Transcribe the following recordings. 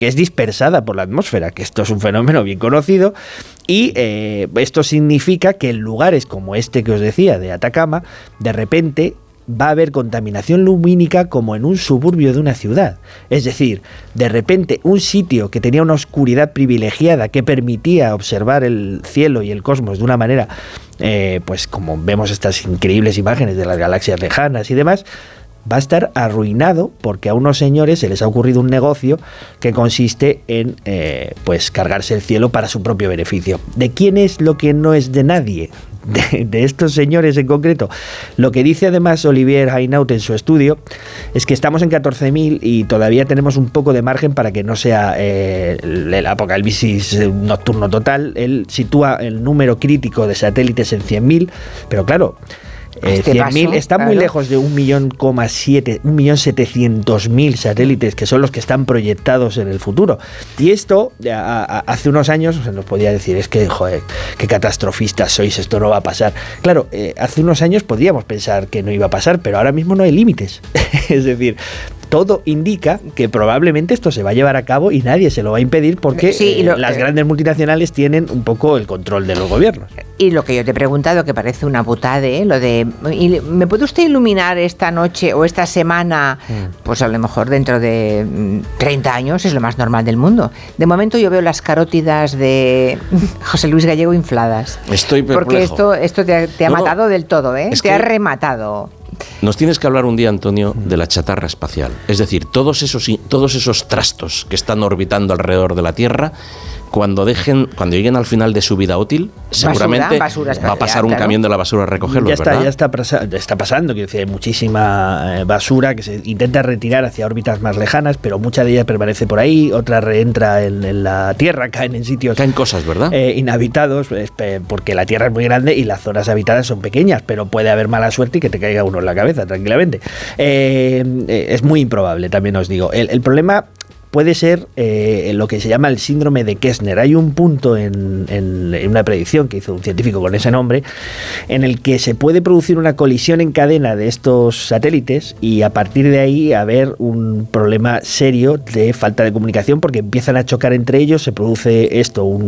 que es dispersada por la atmósfera, que esto es un fenómeno bien conocido, y esto significa que en lugares como este que os decía, de Atacama, de repente va a haber contaminación lumínica como en un suburbio de una ciudad. Es decir, de repente un sitio que tenía una oscuridad privilegiada que permitía observar el cielo y el cosmos de una manera, pues como vemos estas increíbles imágenes de las galaxias lejanas y demás, va a estar arruinado porque a unos señores se les ha ocurrido un negocio que consiste en pues cargarse el cielo para su propio beneficio. ¿De quién es lo que no es de nadie? De estos señores en concreto. Lo que dice además Olivier Hainaut en su estudio es que estamos en 14.000 y todavía tenemos un poco de margen para que no sea el apocalipsis nocturno total. Él sitúa el número crítico de satélites en 100.000, pero claro, 100.000 está muy lejos de 1.700.000 satélites, que son los que están proyectados en el futuro. Y esto, hace unos años, se nos podía decir, es que, joder, qué catastrofistas sois, esto no va a pasar. Claro, hace unos años podíamos pensar que no iba a pasar, pero ahora mismo no hay límites. Es decir, todo indica que probablemente esto se va a llevar a cabo y nadie se lo va a impedir porque las grandes multinacionales tienen un poco el control de los gobiernos. Y lo que yo te he preguntado, que parece una putada, lo de, ¿me puede usted iluminar esta noche o esta semana? Pues a lo mejor dentro de 30 años es lo más normal del mundo. De momento yo veo las carótidas de José Luis Gallego infladas. Estoy perplejo. Porque esto te ha matado del todo, te ha rematado. Nos tienes que hablar un día, Antonio, de la chatarra espacial. Es decir, todos esos trastos que están orbitando alrededor de la Tierra, cuando lleguen al final de su vida útil, seguramente basura va a pasar un camión de la basura a recogerlos, ya está pasando. Quiero decir, hay muchísima basura que se intenta retirar hacia órbitas más lejanas, pero mucha de ella permanece por ahí, otra reentra en la Tierra, caen en sitios... Caen cosas, ¿verdad? Inhabitados, porque la Tierra es muy grande y las zonas habitadas son pequeñas, pero puede haber mala suerte y que te caiga uno en la cabeza, tranquilamente. Es muy improbable, también os digo. El problema puede ser lo que se llama el síndrome de Kessner. Hay un punto en una predicción que hizo un científico con ese nombre, en el que se puede producir una colisión en cadena de estos satélites y a partir de ahí haber un problema serio de falta de comunicación, porque empiezan a chocar entre ellos, se produce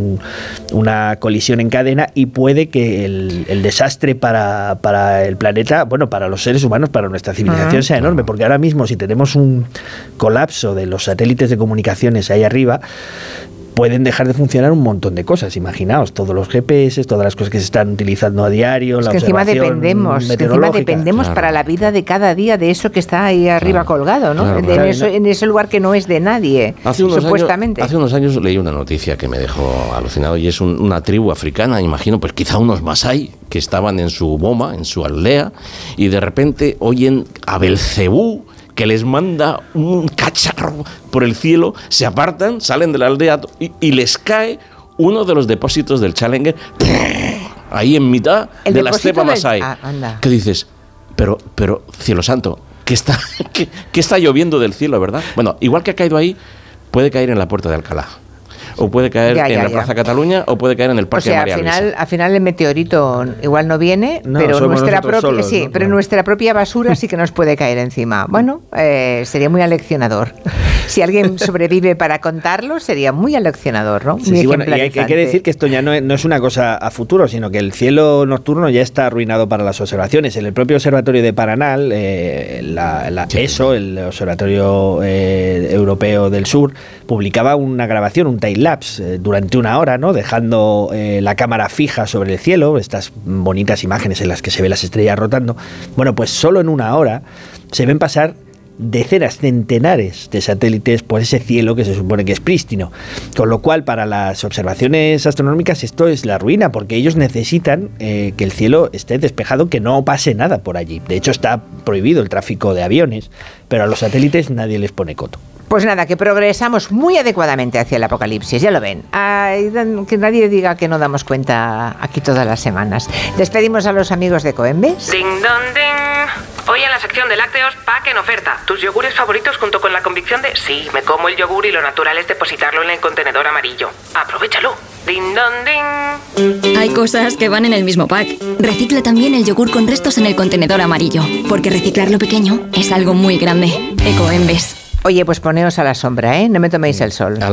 una colisión en cadena y puede que el desastre para el planeta, bueno, para los seres humanos, para nuestra civilización sea enorme, porque ahora mismo si tenemos un colapso de los satélites de comunicaciones ahí arriba, pueden dejar de funcionar un montón de cosas. Imaginaos, todos los GPS, todas las cosas que se están utilizando a diario, la observación meteorológica. Dependemos para la vida de cada día de eso que está ahí arriba colgado, ¿no? En ese lugar que no es de nadie, supuestamente. Hace unos años leí una noticia que me dejó alucinado, y es una tribu africana, imagino, pues quizá unos masái, que estaban en su boma, en su aldea, y de repente oyen a Belcebú, que les manda un cacharro por el cielo, se apartan, salen de la aldea y les cae uno de los depósitos del Challenger ahí en mitad de la estepa masái. ¿Qué dices? Pero cielo santo, ¿qué está lloviendo del cielo, verdad? Bueno, igual que ha caído ahí, puede caer en la Puerta de Alcalá, o puede caer en la Plaza Cataluña, o puede caer en el Parque de María Luisa. Al final el meteorito igual no viene, pero nuestra propia basura sí que nos puede caer encima. Bueno, sería muy aleccionador. Si alguien sobrevive para contarlo, sería muy aleccionador, ¿no? Sí, bueno, y hay que decir que esto ya no es una cosa a futuro, sino que el cielo nocturno ya está arruinado para las observaciones. En el propio observatorio de Paranal, ESO, el Observatorio Europeo del Sur, publicaba una grabación, un time-lapse, durante una hora, ¿no? Dejando la cámara fija sobre el cielo, estas bonitas imágenes en las que se ven las estrellas rotando. Bueno, pues solo en una hora se ven pasar decenas, centenares de satélites por ese cielo que se supone que es prístino, con lo cual para las observaciones astronómicas esto es la ruina, porque ellos necesitan que el cielo esté despejado, que no pase nada por allí. De hecho está prohibido el tráfico de aviones, pero a los satélites nadie les pone coto. Pues nada, que progresamos muy adecuadamente hacia el apocalipsis, ya lo ven. Que nadie diga que no damos cuenta aquí todas las semanas. Despedimos a los amigos de Coembes. Ding dong ding. Hoy en la sección de lácteos, pack en oferta. Tus yogures favoritos junto con la convicción de sí, me como el yogur y lo natural es depositarlo en el contenedor amarillo. Aprovechalo. Ding dong ding. Hay cosas que van en el mismo pack. Recicla también el yogur con restos en el contenedor amarillo, porque reciclar lo pequeño es algo muy grande. Ecoembes. Oye, pues poneos a la sombra, ¿eh? No me toméis el sol.